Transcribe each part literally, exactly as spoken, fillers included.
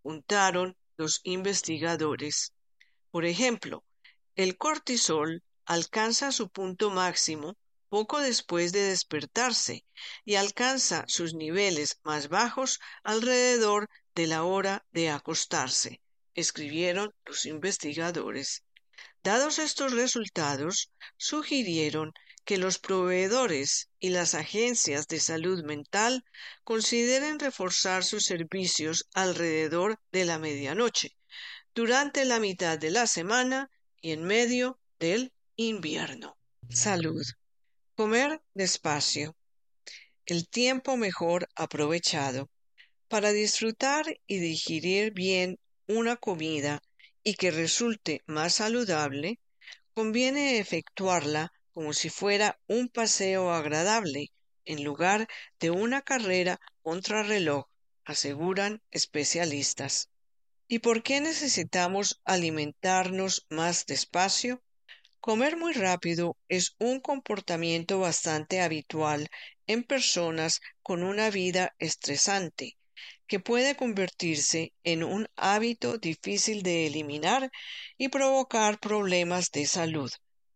apuntaron los investigadores. Por ejemplo, el cortisol alcanza su punto máximo poco después de despertarse y alcanza sus niveles más bajos alrededor de la hora de acostarse, escribieron los investigadores. Dados estos resultados, sugirieron que los proveedores y las agencias de salud mental consideren reforzar sus servicios alrededor de la medianoche, durante la mitad de la semana y en medio del invierno. Salud. Comer despacio. El tiempo mejor aprovechado. Para disfrutar y digerir bien una comida y que resulte más saludable, conviene efectuarla como si fuera un paseo agradable en lugar de una carrera contrarreloj, aseguran especialistas. ¿Y por qué necesitamos alimentarnos más despacio? Comer muy rápido es un comportamiento bastante habitual en personas con una vida estresante, que puede convertirse en un hábito difícil de eliminar y provocar problemas de salud,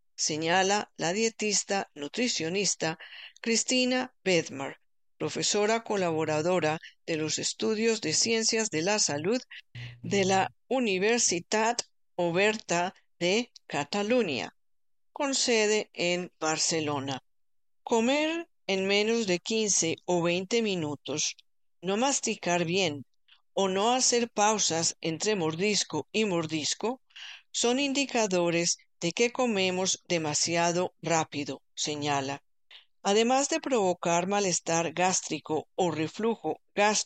señala la dietista nutricionista Cristina Bedmar, profesora colaboradora de los estudios de ciencias de la salud de la Universitat Oberta de Catalunya, con sede en Barcelona. Comer en menos de quince o veinte minutos, no masticar bien o no hacer pausas entre mordisco y mordisco son indicadores de que comemos demasiado rápido, señala. Además de provocar malestar gástrico o reflujo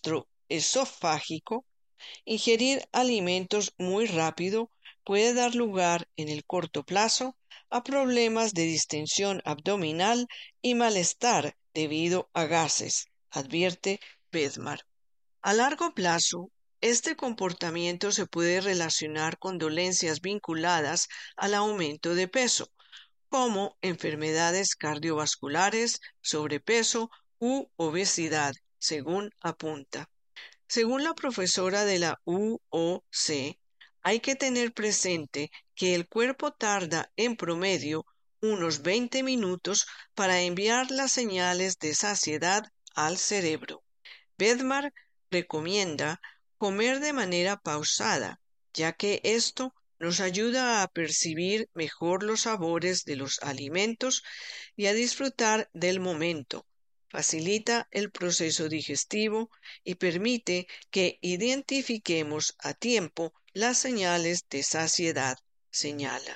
gastroesofágico, ingerir alimentos muy rápido puede dar lugar en el corto plazo a problemas de distensión abdominal y malestar debido a gases, advierte Bedmar. A largo plazo, este comportamiento se puede relacionar con dolencias vinculadas al aumento de peso, como enfermedades cardiovasculares, sobrepeso u obesidad, según apunta. Según la profesora de la U O C, hay que tener presente que el cuerpo tarda en promedio unos veinte minutos para enviar las señales de saciedad al cerebro. Bedmar recomienda comer de manera pausada, ya que esto nos ayuda a percibir mejor los sabores de los alimentos y a disfrutar del momento. Facilita el proceso digestivo y permite que identifiquemos a tiempo las señales de saciedad, señala.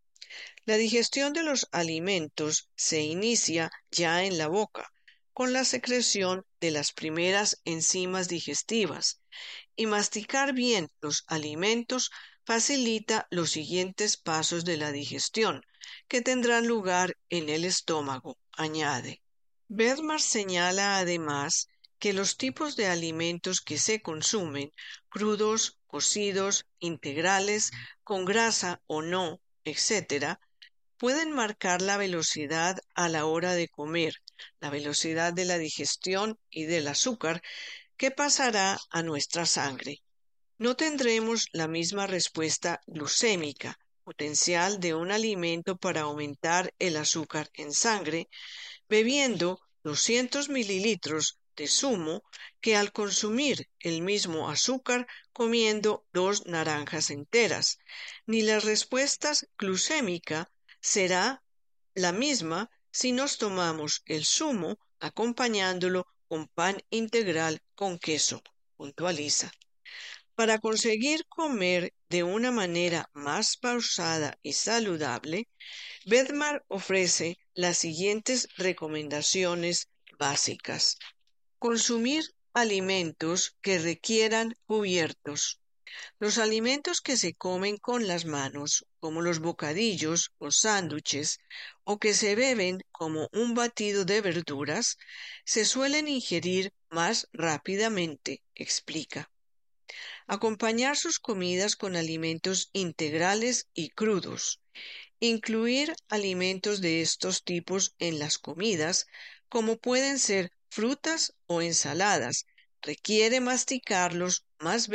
La digestión de los alimentos se inicia ya en la boca, con la secreción de las primeras enzimas digestivas, y masticar bien los alimentos facilita los siguientes pasos de la digestión, que tendrán lugar en el estómago, añade. Bedmar señala además que los tipos de alimentos que se consumen, crudos, cocidos, integrales, con grasa o no, etcétera, pueden marcar la velocidad a la hora de comer, la velocidad de la digestión y del azúcar que pasará a nuestra sangre. No tendremos la misma respuesta glucémica, potencial de un alimento para aumentar el azúcar en sangre, bebiendo doscientos mililitros de zumo que al consumir el mismo azúcar comiendo dos naranjas enteras, ni la respuesta glucémica será la misma si nos tomamos el zumo acompañándolo con pan integral con queso, puntualiza. Para conseguir comer de una manera más pausada y saludable, Bedmar ofrece las siguientes recomendaciones básicas. Consumir alimentos que requieran cubiertos. Los alimentos que se comen con las manos, como los bocadillos o sándwiches, o que se beben como un batido de verduras, se suelen ingerir más rápidamente, explica. Acompañar sus comidas con alimentos integrales y crudos. Incluir alimentos de estos tipos en las comidas, como pueden ser frutas o ensaladas, requiere masticarlos más